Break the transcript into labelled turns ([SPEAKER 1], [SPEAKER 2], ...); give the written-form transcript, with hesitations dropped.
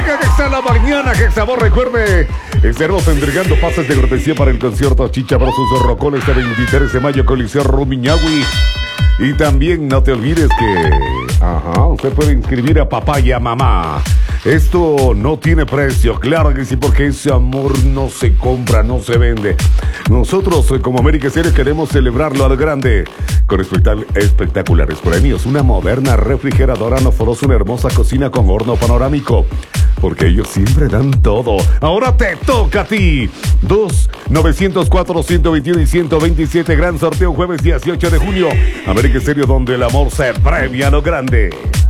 [SPEAKER 1] Que está la mañana, que sabor, recuerde, estaremos entregando pases de cortesía para el concierto Chicha Bros. Rocón este 23 de mayo, Coliseo Rumiñahui. Y también no te olvides que, usted puede inscribir a papá y a mamá. Esto no tiene precio, claro que sí, porque ese amor no se compra, no se vende. Nosotros, como América Estéreo, queremos celebrarlo a lo grande, con espectaculares premios, una moderna refrigeradora no forosa, una hermosa cocina con horno panorámico, porque ellos siempre dan todo. Ahora te toca a ti. 2-904-121 y 127, gran sorteo jueves 18 de junio. América Estéreo, donde el amor se premia a lo grande.